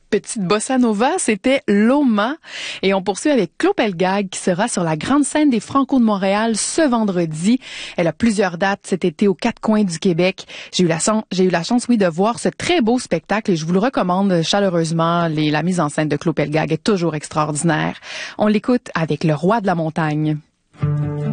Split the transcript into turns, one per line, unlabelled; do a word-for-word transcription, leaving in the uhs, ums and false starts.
petite bossa nova, c'était Loma. Et on poursuit avec Claude Pelgag qui sera sur la grande scène des Franco de Montréal ce vendredi. Elle a plusieurs dates cet été aux quatre coins du Québec. J'ai eu la chance, j'ai eu la chance, oui, de voir ce très beau spectacle et je vous le recommande chaleureusement. Les, la mise en scène de Claude Pelgag est toujours extraordinaire. On l'écoute avec Le Roi de la Montagne.